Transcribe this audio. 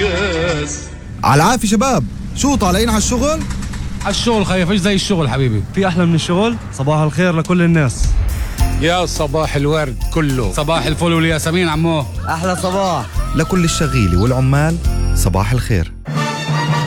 الكاس. على العافية شباب، شو طالعين على الشغل؟ على الشغل خيف، ايش زي الشغل حبيبي؟ في أحلى من الشغل؟ صباح الخير لكل الناس. يا صباح الورد كله، صباح الفل والياسمين عمو. أحلى صباح لكل الشغيلة والعمال صباح الخير.